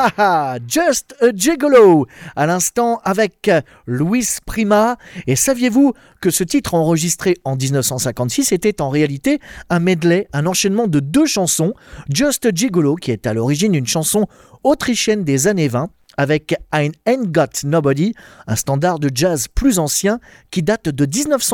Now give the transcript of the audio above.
Just a Gigolo, à l'instant avec Luis Prima. Et saviez-vous que ce titre enregistré en 1956 était en réalité un medley, un enchaînement de 2 chansons, Just a Gigolo, qui est à l'origine une chanson autrichienne des années 20, avec I Ain't Got Nobody, un standard de jazz plus ancien qui date de 1900.